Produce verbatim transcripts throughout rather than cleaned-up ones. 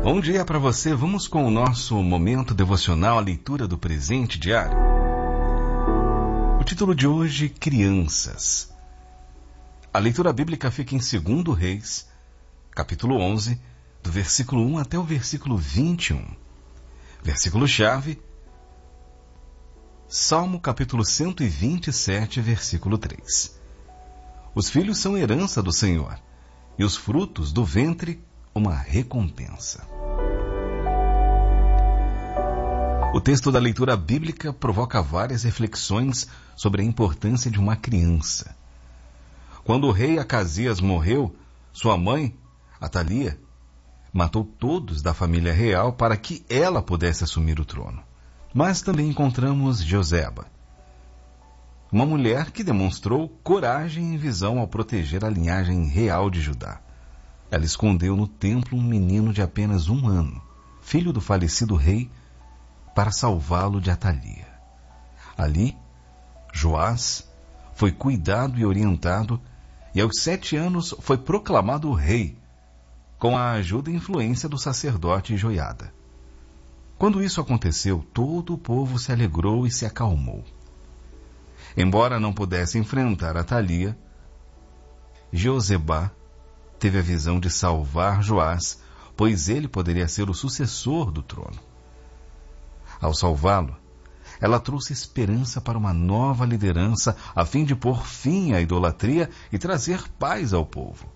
Bom dia para você. Vamos com o nosso momento devocional, a leitura do presente diário. O título de hoje, Crianças. A leitura bíblica fica em Segundo Reis, capítulo onze, do versículo um até o versículo vinte e um. Versículo-chave, Salmo capítulo cento e vinte e sete, versículo três. Os filhos são herança do Senhor, e os frutos do ventre uma recompensa. O texto da leitura bíblica provoca várias reflexões sobre a importância de uma criança. Quando o rei Acasias morreu, sua mãe, Atalia, matou todos da família real para que ela pudesse assumir o trono. Mas também encontramos Joseba, uma mulher que demonstrou coragem e visão ao proteger a linhagem real de Judá. Ela escondeu no templo um menino de apenas um ano, filho do falecido rei, para salvá-lo de Atalia. Ali, Joás foi cuidado e orientado, e aos sete anos foi proclamado rei, com a ajuda e influência do sacerdote Joiada. Quando isso aconteceu, todo o povo se alegrou e se acalmou. Embora não pudesse enfrentar Atalia, Joseba teve a visão de salvar Joás, pois ele poderia ser o sucessor do trono. Ao salvá-lo, ela trouxe esperança para uma nova liderança, a fim de pôr fim à idolatria e trazer paz ao povo.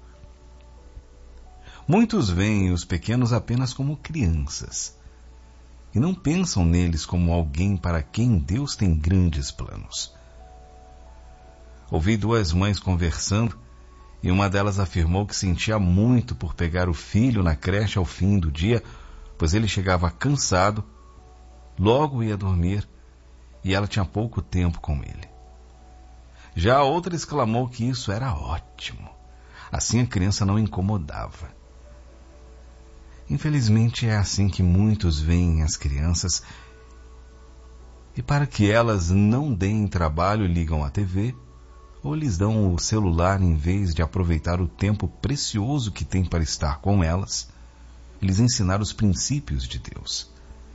Muitos veem os pequenos apenas como crianças, e não pensam neles como alguém para quem Deus tem grandes planos. Ouvi duas mães conversando, e uma delas afirmou que sentia muito por pegar o filho na creche ao fim do dia, pois ele chegava cansado, logo ia dormir, e ela tinha pouco tempo com ele. Já a outra exclamou que isso era ótimo. Assim a criança não incomodava. Infelizmente é assim que muitos veem as crianças, e para que elas não deem trabalho ligam a T V, ou lhes dão o celular em vez de aproveitar o tempo precioso que têm para estar com elas, e lhes ensinar os princípios de Deus.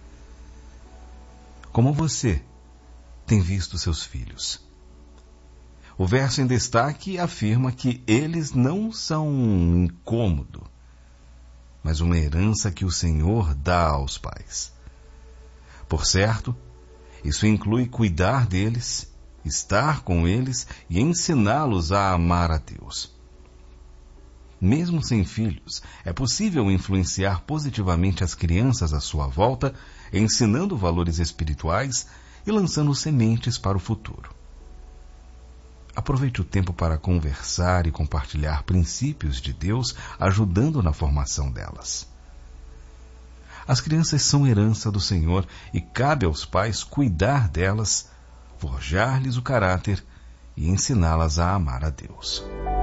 Como você tem visto seus filhos? O verso em destaque afirma que eles não são um incômodo, mas uma herança que o Senhor dá aos pais. Por certo, isso inclui cuidar deles, estar com eles e ensiná-los a amar a Deus. Mesmo sem filhos, é possível influenciar positivamente as crianças à sua volta, ensinando valores espirituais e lançando sementes para o futuro. Aproveite o tempo para conversar e compartilhar princípios de Deus, ajudando na formação delas. As crianças são herança do Senhor e cabe aos pais cuidar delas, forjar-lhes o caráter e ensiná-las a amar a Deus.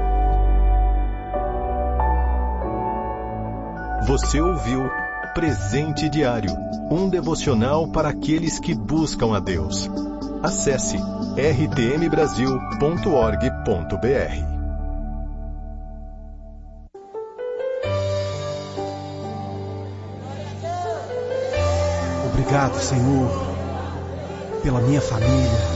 Você ouviu Presente Diário, um devocional para aqueles que buscam a Deus. Acesse r t m brasil ponto org ponto b r. Obrigado, Senhor, pela minha família.